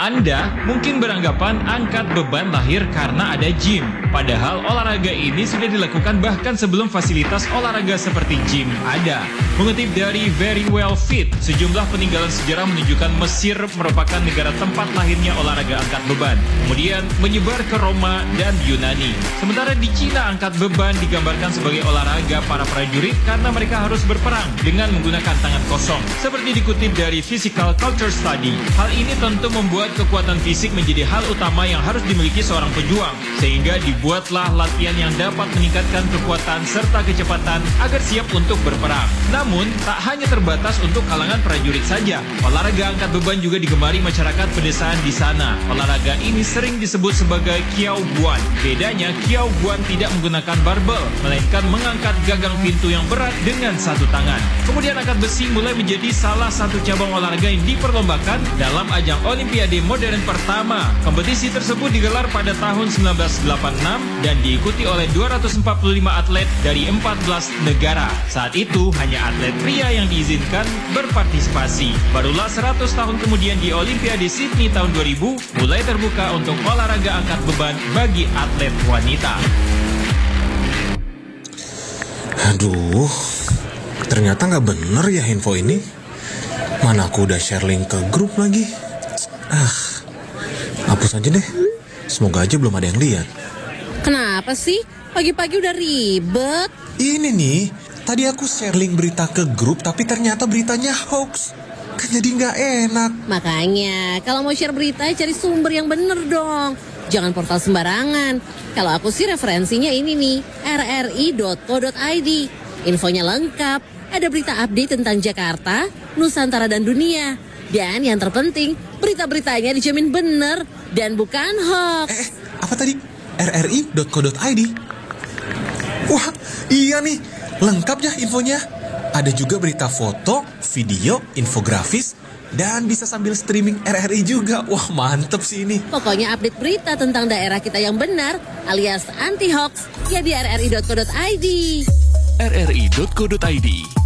Anda mungkin beranggapan angkat beban lahir karena ada gym. Padahal olahraga ini sudah dilakukan bahkan sebelum fasilitas olahraga seperti gym ada. Mengutip dari Very Well Fit, sejumlah peninggalan sejarah menunjukkan Mesir merupakan negara tempat lahirnya olahraga angkat beban. Kemudian menyebar ke Roma dan Yunani. Sementara di Cina, angkat beban digambarkan sebagai olahraga para prajurit karena mereka harus berperang dengan menggunakan tangan kosong. Seperti dikutip dari Physical Culture Study, hal ini tentu membuat kekuatan fisik menjadi hal utama yang harus dimiliki seorang pejuang, sehingga dibuatlah latihan yang dapat meningkatkan kekuatan serta kecepatan agar siap untuk berperang. Namun, tak hanya terbatas untuk kalangan prajurit saja. Olahraga angkat beban juga digemari masyarakat pedesaan di sana. Olahraga ini sering disebut sebagai Kiao Guan. Bedanya, Kiao Guan tidak menggunakan barbel, melainkan mengangkat gagang pintu yang berat dengan satu tangan. Kemudian angkat besi mulai menjadi salah satu cabang olahraga yang diperlombakan dalam ajang Olimpiade modern pertama. Kompetisi tersebut digelar pada tahun 1986 dan diikuti oleh 245 atlet dari 14 negara. Saat itu hanya atlet pria yang diizinkan berpartisipasi. Barulah 100 tahun kemudian di Olimpiade Sydney tahun 2000 mulai terbuka untuk olahraga angkat beban bagi atlet wanita. Aduh, ternyata nggak bener ya info ini. Mana aku udah share link ke grup lagi. Hapus aja deh. Semoga aja belum ada yang lihat. Kenapa sih? Pagi-pagi udah ribet. Ini nih, tadi aku share link berita ke grup tapi ternyata beritanya hoax. Kan jadi nggak enak. Makanya, kalau mau share berita, cari sumber yang bener dong. Jangan portal sembarangan. Kalau aku sih referensinya ini nih, rri.co.id. Infonya lengkap. Ada berita update tentang Jakarta, Nusantara, dan dunia. Dan yang terpenting, berita-beritanya dijamin bener dan bukan hoax. Apa tadi? rri.co.id? Wah, iya nih. Lengkap ya infonya. Ada juga berita foto, video, infografis, dan bisa sambil streaming RRI juga. Wah, mantep sih ini. Pokoknya update berita tentang daerah kita yang benar alias anti-hoax ya di rri.co.id. rri.co.id